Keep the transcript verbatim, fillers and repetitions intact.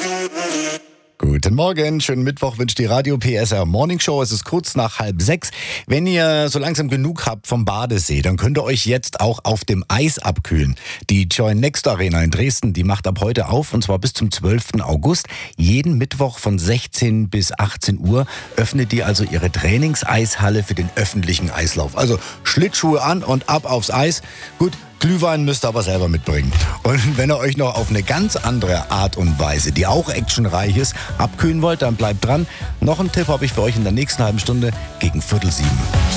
Guten Morgen, schönen Mittwoch wünscht die Radio P S R Morning Show. Es ist kurz nach halb sechs. Wenn ihr so langsam genug habt vom Badesee, dann könnt ihr euch jetzt auch auf dem Eis abkühlen. Die Join Next Arena in Dresden, die macht ab heute auf und zwar bis zum zwölften August. Jeden Mittwoch von sechzehn bis achtzehn Uhr öffnet die also ihre Trainingseishalle für den öffentlichen Eislauf. Also Schlittschuhe an und ab aufs Eis. Gut, Glühwein müsst ihr aber selber mitbringen. Und wenn ihr euch noch auf eine ganz andere Art und Weise, die auch actionreich ist, abkühlen wollt, dann bleibt dran. Noch einen Tipp habe ich für euch in der nächsten halben Stunde gegen Viertel sieben.